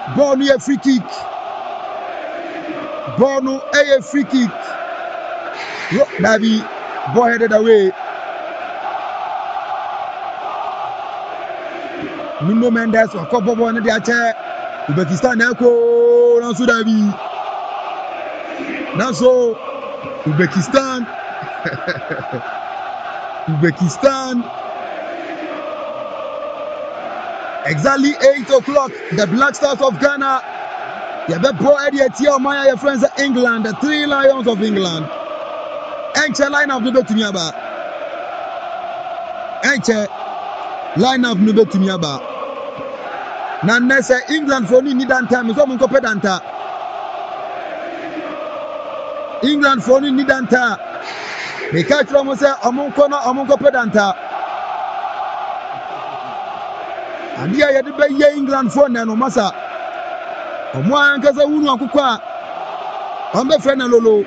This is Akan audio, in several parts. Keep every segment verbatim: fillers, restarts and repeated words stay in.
Ball no a free kick. Ball no a free kick. Davi, ball headed away. Nuno Mendes wa ko bobo ne dia che Uzbekistan na ko na so Davi. Na so Uzbekistan Uzbekistan exactly eight o'clock the Black Stars of Ghana ya be pro ediatia my your friends of England, the Three Lions of England. Enche line up no betumi aba. Enche line up no betumi aba. Na nese England for ni need time so mun ko pedanta. England for ni need anta. Me catch from say amon ko na amon ko pedanta. Adia ya de be ye England for na no masa. Omo ankaza hunu akukọ a. On be friend na lolo.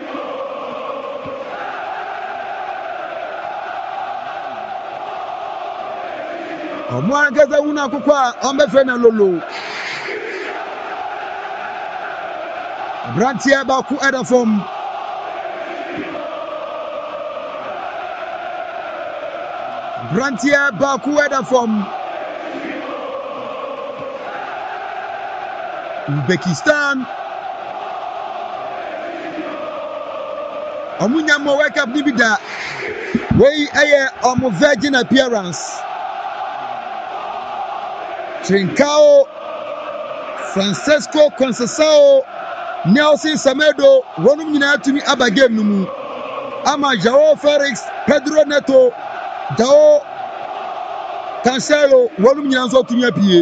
Omo ankaza hunu akukọ a on be friend na lolo. Brantia ba ku eda from Brantia ba ku eda from Uzbekistan. Omunya mo wake up nibida. We aye omo virgin appearance. Trincao, Francesco Conceição, Nelson Semedo, wonum nyina atumi aba game no mu. Ama Joao Felix, Pedro Neto, Joao Cancelo, wonum nyina nso atumi apie.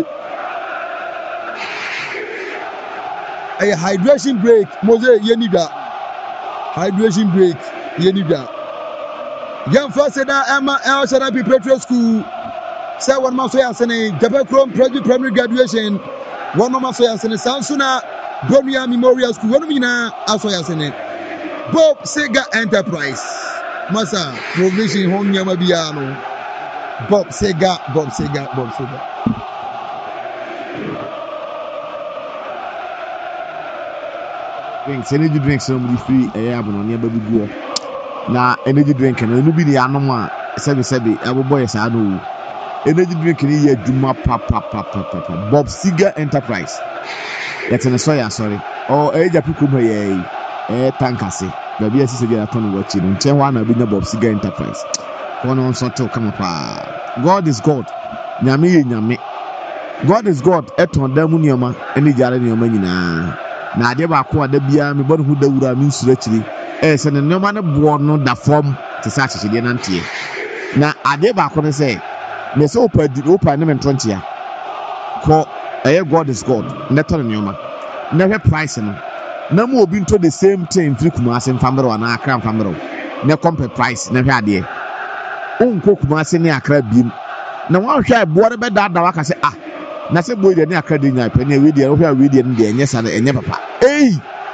A hydration break, Mose Yenida. Hydration break, Yenida. Young first Emma El Sharabi Preparatory School. Say one month so yasene Jabekrom Primary Graduation. One month so yasene Sansuna Bronia Memorial School. One mina aso yasene. Bob Sega Enterprise. Masa provision home Yamabiano. Bob Sega, Bob Sega, Bob Sega. Drinks, energy drinks, somebody free. I have on your baby go. Now, energy drink and no be the animal. Seven seven, our boys I know. Energy drink in here, Juma Papa Papa Papa. Bob Seger Enterprise. That's an soya, sorry. Oh, Aja Pukuma, eh, Tankasi. Baby, I see a ton of watching. And ten one, I've been Bob Seger Enterprise. One on Soto, come up. God is God. Nyami, Nyami. God is God. Eton Damuniama, any Jarani Manina. Na ade ba ko ada bia me bɔne hu dawura me nsuro akiri eh sɛ ne nneɛma ne boɔ no da fam te sɛ akyekyedeɛ nanteɛ na ade ba ko ne sɛ me sɛ opa di opa ne me ntontia ko ɛyɛ God is God ne tɔ ne nneɛma na hwɛ price no na mu obi nto the same thing firi Kumase mfamero na Accra mfamero ne compare price na hwɛ adeɛ onko Kumase ne Accra biem na wɔn hwɛ boɔ ne bɛda da waka sɛ ah na se boy de ne akade nya pe ne we de wo hwa we de ne de enye sa enye papa eh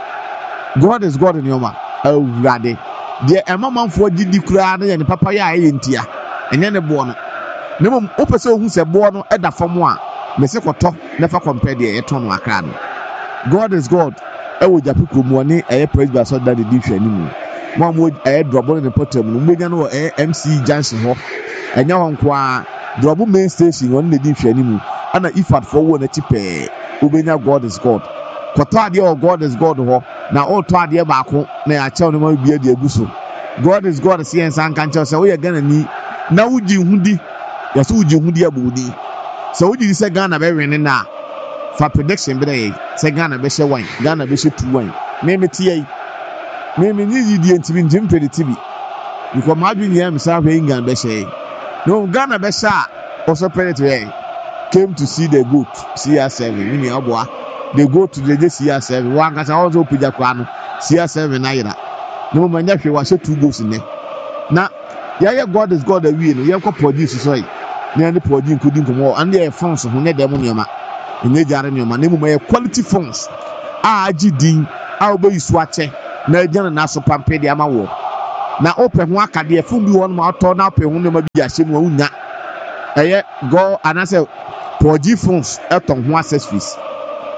God is God in your man awurade de emamanfo gidi kura na ye ne papa ya aye ntia enye ne bo no ne mom opese ohun se bo no eda fam a me se koto ne fa compare de eton no akra no God is God e wo japi kromo ne eye presbyter so da de di hwani mu mo mo eye drobo ne potem no mo nya no e M C Junction ho enya ho nko a drobo main station won ne di hwani mu ana ifat for wo na chipe ubenya God is God koto ade o God is God ho na o to ade ba ko na ya chew no ma bia de aguso God is God se ensan kan chew se wo ye Ghana ni na wuji hudi ya so wuji hudi abudi se wuji se Ghana be win na fa prediction be dey se Ghana be she one Ghana be she two one me me tie me me ni di ntimi njim predictive because ma bi ni am sa hwe England be she no Ghana be sha also predictive came to see the goat C R seven mini aboa they go to the C R seven one kasa also pija kwa no C R seven na yira no mo nya hwe wa she two goals ne na ya ya God is God awie no ye ko produce so yi na ne produce nkudi nkomo and the funds ho ne dem nyoma ne jare nyoma ne mo ye quality funds a agidin a obo isu ache na agana na so pampe de ama wo na open ho akade fun bi won ma to na open ho ne ma bi ahye mu awunya eye go anase Poji phones eton ho accessories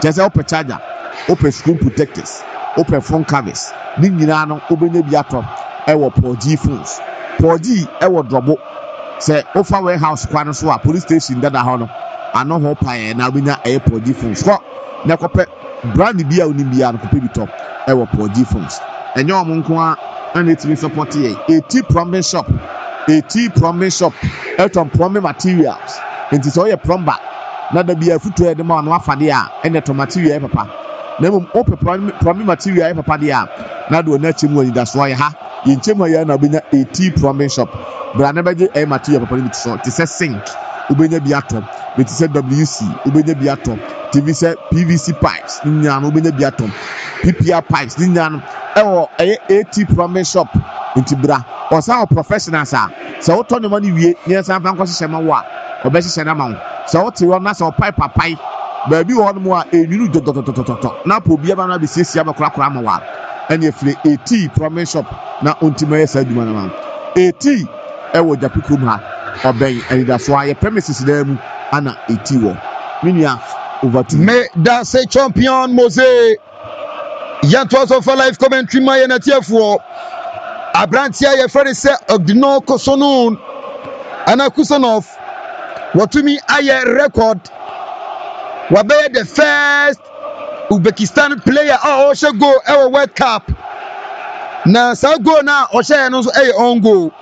Just open charger, open screen protectors, open phone covers. Ni nyina no obenya bi ato e wo four G phones. four G e wo drobo. Say offer warehouse kwan so a police station dada ho no. Ano ho pae na obenya e four G phones. Ko na kope brand bi a oni bia no kope bi top e wo four G phones. Enye omo nko a na etimi support ye. eighty plumbing shop. eighty plumbing shop. Elton plumbing materials. Enti so ye plumber. Na da bia futu e de ma no afade a ene to material e papa. Na mum open plumbing material e papa de a na do na chemu ani da so ye ha. Ye nchemu ya na obenya eighty plumbing shop. Bra na beje e material papa ni so. Ti se sink. Ubenya bi atom. Be ti se W C. Ubenya bi atom. T V se P V C pipes. Ni nya no ubenya bi atom. P P R pipes ni nya no ewo eye eighty plumbing shop nti bra osa professionals a se wo to ne mani wie ne san fa nkohye ma wo a obehye na ma wo se wo te wo na se wo pipe papai ba bi wo no mo a enunu dodododododo na po bia ba na be siesia ba kura kura ma wa ene efire eighty plumbing shop na ontima ye sa duma na ma eighty ewo japikrum ha oben eni da so aye premises na mu ana eighty wo minia over two me da se champion Mose Yantoso for life commentary my na tiefo Abrantia ye friend say Ogdino Kosonun Ana Kusanov watumi aye record wabe the first Uzbekistan player oh she go e World Cup na sa go na o she no so e on go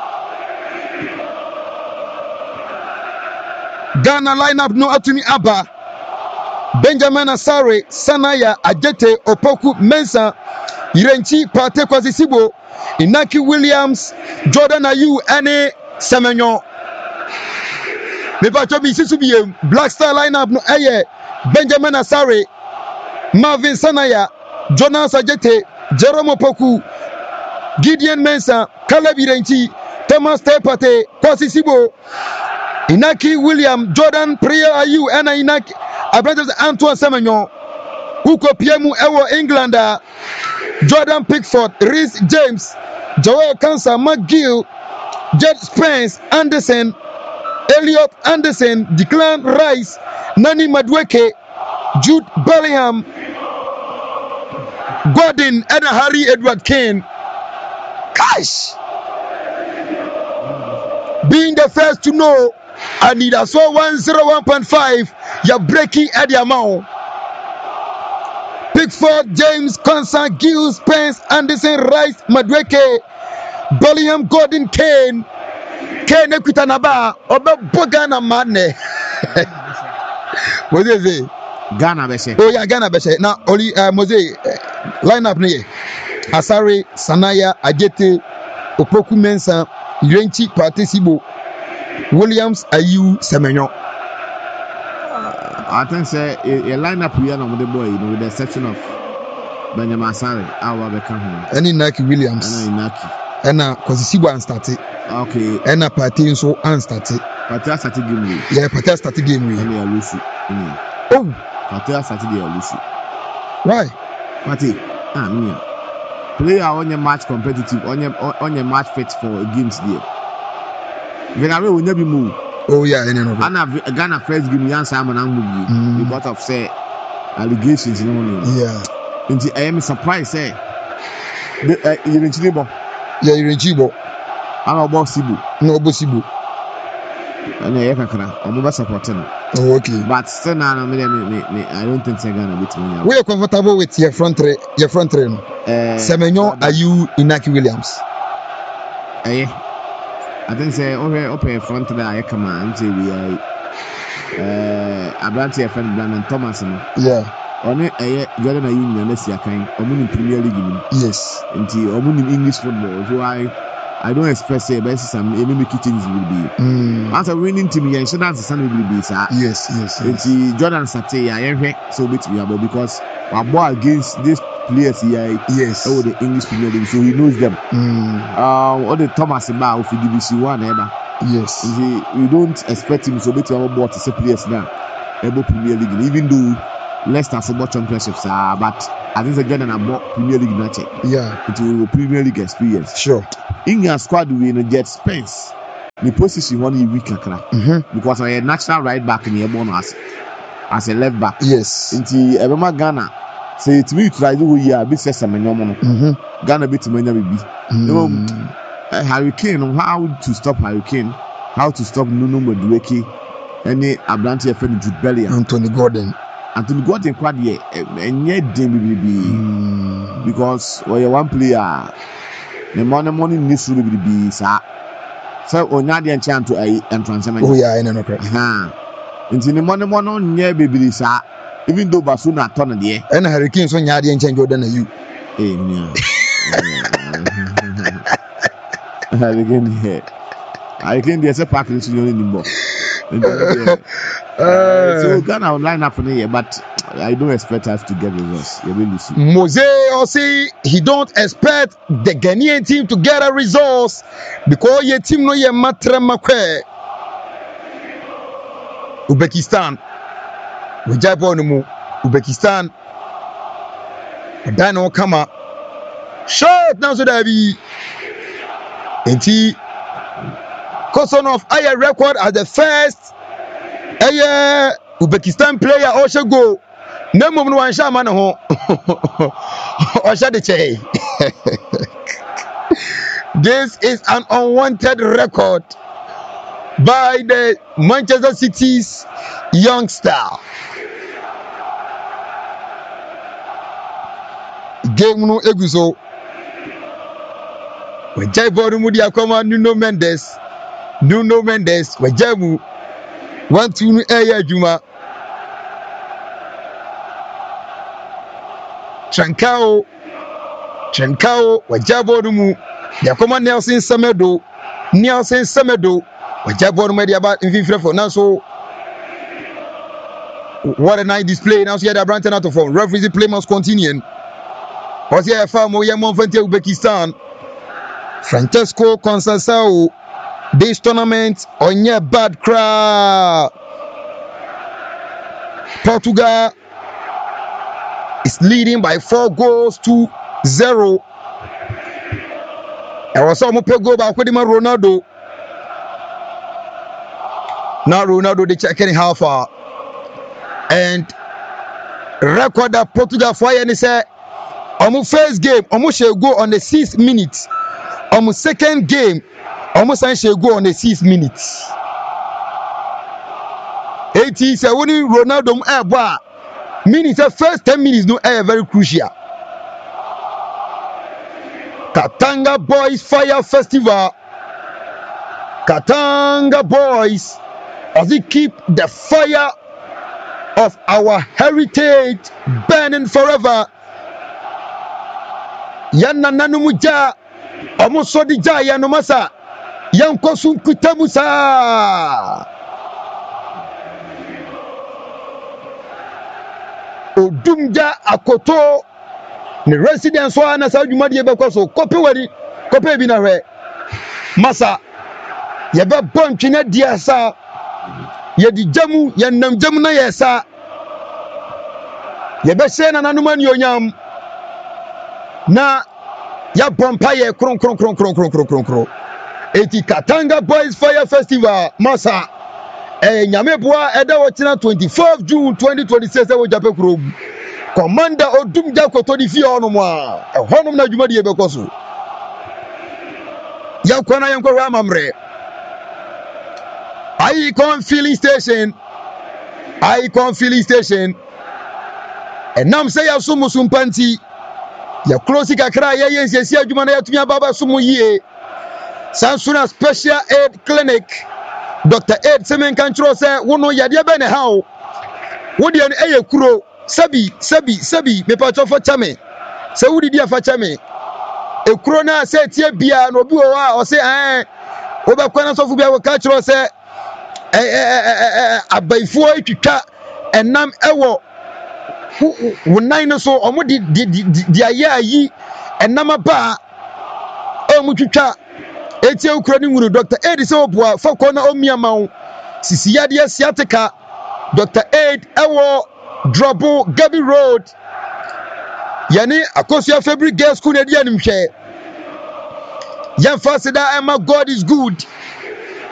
Ghana lineup no atumi aba Benjamin Asare, Sanaya, Ajete, Opoku, Mensa, Irenchi, Pate Kwasisibo, Inaki Williams, Jordan Ayew, Ene Semenyo. Mepa Chobi Sisubi, Black Star lineup no eye, Benjamin Asare, Marvin Sanaya, Jonas Ajete, Jerome Opoku, Gideon Mensa, Caleb Irenchi, Thomas Tepate, Kwasisibo, Inaki William, Jordan Priya Ayew, Ene Inaki. Abrantes Antoine Semenyo, Uko Piemu Ewo Englander, Jordan Pickford, Reece James, Joel Kansa, McGill, Jed Spence, Anderson, Elliot Anderson, Declan Rice, Nani Madueke, Jude Bellingham, Gordon, and Harry Edward Kane. Gosh! Being the first to know, I need a so one zero one point five. You're breaking at the amount. Pickford, James, Conson, Gill, Spence, Anderson, Rice, Madueke, Bellingham, Gordon, Kane, Kane, Ekutanaba, Oba Bogana Mane. What is it? Ghana Beshe. Oh, yeah, Ghana Beshe. Now, only uh, Mose line up near Asare, Sanaya, Ajete, Opoku Mensa, Irenchi, Particibo. Williams, Ayew, Semenyo. I think say a lineup here on the boy, you know, with the exception of Benjamin Asare, our become Any Naki Williams, and Naki, and a Kwasisibo and started. Okay, and a party so and started. Patia started game week. Yeah, Patia started game week. And they are Lucy. Oh, Patia started they are Lucy. Why? Pati, ah, me. Player on your match competitive, on your on your match fit for games there. Venawe will never move. Oh yeah, any no. Ghana Ghana first give me answer man move because of say allegations no no. Yeah. Nti I am surprised say the Irenchi bo. Yeah, Irenchi bo. Ana obo Sibu. No obo Sibu. Ana ye kakra, omo ba support no. Oh okay. But still now me me I don't think say Ghana bit me. We are comfortable with your front three, your front three no. Eh Semenyo, Ayew, Inaki Williams. Eh I think say over open front there I come and say we are uh Abranti friend Brandon Thomas no. Yeah. Oni eh Jordan Ayew na na sia kan omo in Premier League ni. Yes. Nti omo in English football so I I don't expect say best some enemy kitchens will be. Mm. As a winning team yeah so that's the sun will be sir. Yes, yes. yes. Nti Jordan Sate ya yenhwe so bit we about because our ball against this players here yes oh the English Premier League so he knows them. Mm. Um all the Thomas ba of D V C one ever. Yes. He, you don't expect him to be able to to say players now. Able Premier League, even though Leicester football championships are, but I think again and about Premier League match. Yeah. It will Premier League experience. Sure. In your squad, we in Jet Spence. The position one week kakra mm-hmm. because I had natural right back in your bonus. as a left back. Yes. Nti Ebema Ghana say it me try do here be say semenyomo no. Mhm. Ghana bit manya bibi. No Harry Kane, how to stop Harry Kane, how to stop Nuno Madueke, any Abrante friend Jude Bellingham. Anthony Gordon. Anthony Gordon quad ye and yet bibi because or you one player the morning morning news will be sir. So onyadi enchant to a entrance. Oh yeah, I know correct. Ha. Nti the morning morning near baby sir. Even though Basuna turn the and Harry Kane so nyadi enchant Jordan you. Eh yeah. Harry Kane here. Harry Kane there's a pack in anymore. So Ghana will line up in here, but I don't expect us to get results. Mose Osi, he don't expect the Ghanaian team to get a results because your team no ye matra makwe. Uzbekistan, we jabo numu. Uzbekistan, Dano Kama, shot now so that be. Enti Kosonov aya record as the first aya Uzbekistan player also go. No mum no ansha man ho. Osha de che. This is an unwanted record by the Manchester City's youngster. Game no eguso. Wajai boru mu dia koma Nuno Mendes. Nuno Mendes wajamu one two aya juma. Trancao Trancao wajaboru mu dia koma Nelson Semedo. Nelson Semedo wajaboru mu dia ba infifre for now so what a night display now so yeah the Branton out of form. Referee play must continue. Because here far more young Monfente Uzbekistan. Francesco Conceição, this tournament on your bad crowd. Portugal is leading by four goals to zero. And was some go back with him Ronaldo. Now Ronaldo they checking how far. And record that Portugal fire and say on first game, almost shall go on the sixth minute. On second game, almost shall go on the sixth minute. eighty is when Ronaldo air bar. Minutes, the first ten minutes no air very crucial. Katanga Boys Fire Festival. Katanga Boys, as we keep the fire of our heritage burning forever. Yanna nanumuja amuso di jaya no masa yanko sun kutamusa odumja akoto ne residence wa na sadwuma de be kwaso kope wari kope bi na hwe masa ye be bontwe na dia sa ye di jamu ye nam jamu na ye sa ye be se na nanuma ni onyam na ya bompa ye kron kron kron kron kron kron kron kron eti Katanga Boys Fire Festival masa eh nyame boa eda wo tina twenty-fourth June twenty twenty-six e wo jape kuro commander odum jakoto di fi ono mo a e honum na dwuma de be koso ya kwana yanko wa mamre Icon filling station Icon filling station enam say ya sumu sumpanti ya close kakra ya yensi esi adwuma na yatumi ababa sumu yie Sansuna Special Aid Clinic Doctor Aid Semen Control say wono yade be ne hawo wodi en eye kuro sabi sabi sabi me pa chofo chame se wodi dia fa chame e kuro na se tie bia no bi wo a o se eh wo be kwa na sofu bia wo ka chiro se eh eh abaifo atwitwa enam ewo wonan no so omo di di aya yi enam aba omo twitwa etie ukura ni nguru Doctor Aid se oboa fa ko na omia mawo sisi yade asiatica Doctor Aid ewo Drobo Gabi Road yani Akosua Fabric Girls School na dia nimhwe ya fasida ema God is good